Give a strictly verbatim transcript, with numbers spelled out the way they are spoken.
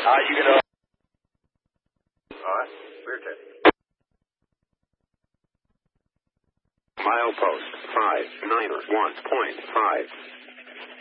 Uh, you gonna... Alright, we're testing. Milepost five nine one point five.